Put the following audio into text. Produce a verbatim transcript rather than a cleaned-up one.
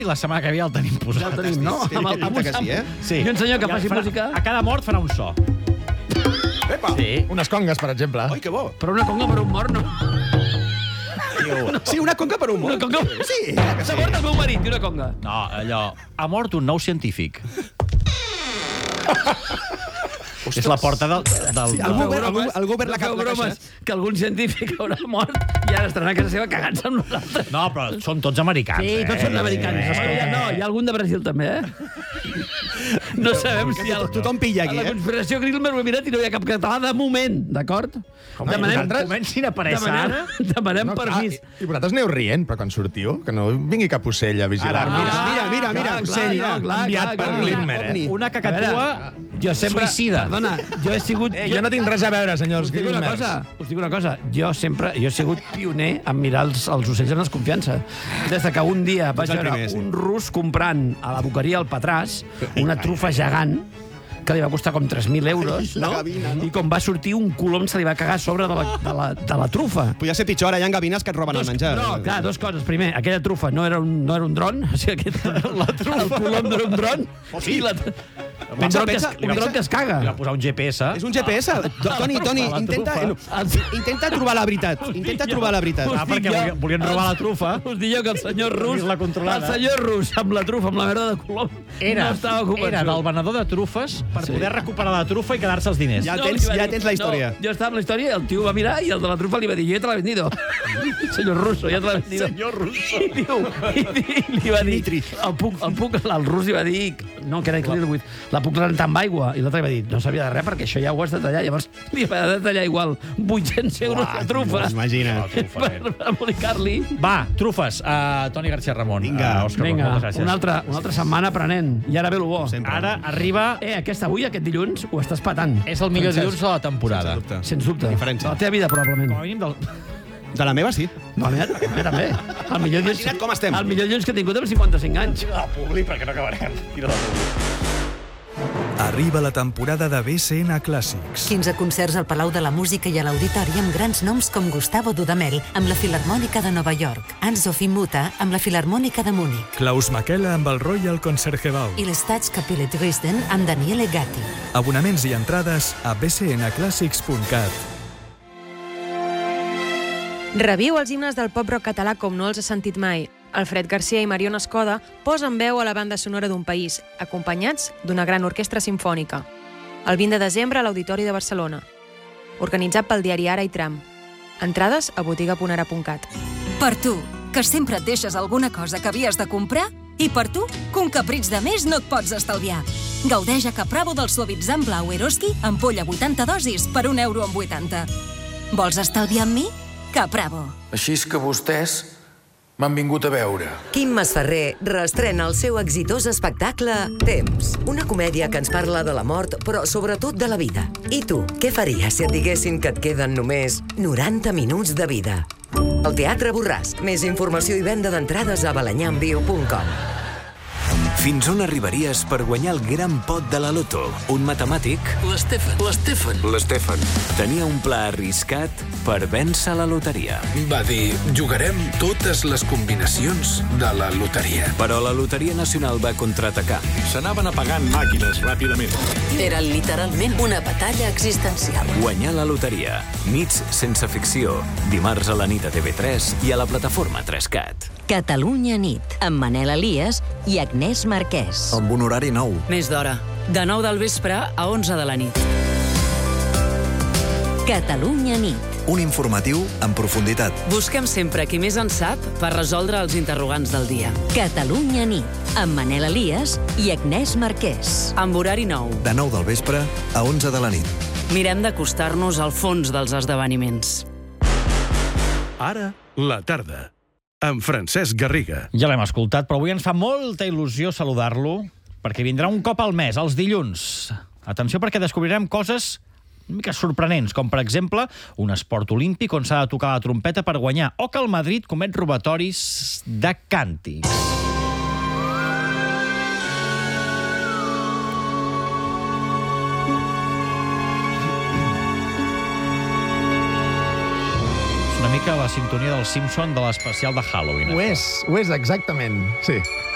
i la setmana que ve el tenim posat. Ja el tenim, no? Sí, Amb el, pinta que sí, eh? Sí. I un senyor que I faci farà, música... A cada mort farà un so. Epa! Sí. Unes congues, per exemple. Oi, que bo. Però una conga per un mort, no? Sí, una conca per un mort. Una conga... Sí, S'ha mort el meu marit i una conga. No, allò... Ha mort un nou científic. És la porta del... del Sí, algú obert- algú- algú obert la no feu ca- la bromes caixa. que algun científic haurà mort i ara estaran a casa seva cagant-se amb nosaltres. No, però són tots americans. Sí, tots són americans. Eh, Escolta, eh. no, hi ha algun de Brasil també, eh? No sabem si... El... Tothom pilla aquí, A la eh? conspiració Grilmer ho he mirat i no hi ha cap català de moment, d'acord? Demanem, Comencin a aparèixer demanem, ara. demanem No, clar, permís. I, I vosaltres aneu rient, però quan sortiu, que no vingui cap ocell a vigilar. Ara, mira, mira, mira, mira. clar, Ocell, clar, clar, enviat clar, per clar. Glimmer, eh? Ovni. Una A cacatua veure, jo sempre... suïcida. Perdona, jo he sigut... Eh, jo no tinc res a veure, senyors Us dic una Glimers. cosa, us dic una cosa. Jo sempre, jo he sigut pioner en mirar els, els ocells en desconfiança. Des de que un dia vaig el veure primer, sí. un rus comprant a la boqueria al Patràs una trufa gegant que li va costar com tres mil euros, La no? gavina, no? I com va sortir, un colom se li va cagar a sobre de la, de la, de la trufa. Podia ser pitjor, ara hi ha gavines que et roben el menjar. No, clar, dos coses. Primer, aquella trufa no era un, no era un dron, o sigui, aquest, la trufa, el colom no era un dron. Oh, sí. I la, un, Pensa, dron que es, pensa, un dron que es caga. Li va posar un G P S. És un G P S. Toni, Toni, La intenta, trufa. intenta trobar la veritat. Intenta trobar la veritat. Ah, perquè volien- volien robar la trufa. Us dic jo que el senyor rus, Tenir-la controlada. el senyor rus amb la trufa, amb la merda de colom, Era, no estava convençut. era del venedor de trufes per Sí. poder recuperar la trufa i quedar-se els diners. Ja No, tens- li va ja dir- tens la història. No, jo estava amb la història i el tio va mirar i el de la trufa li va dir, jo ja te l'he vendido. Senyor Russo, ja te l'he vendido. Senyor Russo. I, diu, i, di- li va dir, el puc, el puc, el rus li va dir, no, que era Clearwood, la puc rentar amb aigua. I l'altre li va dir, no sabia de res perquè això ja ho has de tallar. Llavors li va de tallar igual vuit-cents euros de trufa Imagina't. per embolicar-li. Va, trufes. Uh, Toni García Ramon. Vinga. Uh, Òscar, Vinga, moltes gràcies. una altra, una altra setmana aprenent. I ara ve el bo. Sempre. Ara arriba... Eh, aquesta avui, aquest dilluns, ho estàs patant. És el millor dilluns de la temporada. Sense dubte. Sens dubte. Diferència. De la teva vida, probablement. Com a mínim del... De la meva, sí. No, a mi, a mi també. El millor dilluns, Imagina't com estem. El millor dilluns que he tingut amb cinquanta-cinc anys. Ah, publi, perquè no acabarem. Tira la publi. Arriba la temporada de B C N Clàssics. quinze concerts al Palau de la Música i a l'Auditori amb grans noms com Gustavo Dudamel amb la Filharmònica de Nova York, Anne-Sophie Mutter amb la Filharmònica de Múnich Klaus Makela amb el Royal Concertgebouw. i l'Staatskapelle Dresden amb Daniele Gatti. Abonaments i entrades a b c n clàssics punt cat. Reviu els himnes del pop-rock català com no els has sentit mai. Alfred Garcia i Mariona Escoda posen veu a la banda sonora d'un país, acompanyats d'una gran orquestra simfònica. El vint de desembre a l'Auditori de Barcelona. Organitzat pel diari Ara i Tram. Entrades a botiga punt ara punt cat. Per tu, que sempre et deixes alguna cosa que havies de comprar, i per tu, que un capritx de més no et pots estalviar. Gaudeix a Capravo del suavitzant blau Eroski, ampolla vuitanta dosis per un euro amb vuitanta. Vols estalviar amb mi? Capravo. Així és que vostès m'han vingut a veure. Quim Masferrer reestrena el seu exitós espectacle Temps, una comèdia que ens parla de la mort, però sobretot de la vida. I tu, què faries si et diguessin que et queden només noranta minuts de vida? El Teatre Borràs. Més informació i venda d'entrades a balanyamviu punt com. Fins on arribaries per guanyar el gran pot de la loto? Un matemàtic... L'Estefan. L'Estefan. L'Estefan. Tenia un pla arriscat per vèncer la loteria. Va dir, jugarem totes les combinacions de la loteria. Però la Loteria Nacional va contraatacar. S'anaven apagant màquines ràpidament. Era literalment una batalla existencial. Guanyar la loteria. Nits sense ficció. Dimarts a la nit a T V tres i a la plataforma tres cat. Catalunya nit, amb Manel Elias i Agnès Marquès. Amb un horari nou. Més d'hora. De nou del vespre a onze de la nit. Catalunya nit. Un informatiu en profunditat. Busquem sempre qui més en sap per resoldre els interrogants del dia. Catalunya nit, amb Manel Elias i Agnès Marquès. Amb horari nou. De nou del vespre a onze de la nit. Mirem d'acostar-nos al fons dels esdeveniments. Ara, la tarda, amb Francesc Garriga. Ja l'hem escoltat, però avui ens fa molta il·lusió saludar-lo, perquè vindrà un cop al mes, els dilluns. Atenció, perquè descobrirem coses una mica sorprenents, com per exemple un esport olímpic on s'ha de tocar la trompeta per guanyar, o que el Madrid comet robatoris de càntics. És una mica la sintonia del Simpson de l'especial de Halloween. Ho és, ho és exactament, sí.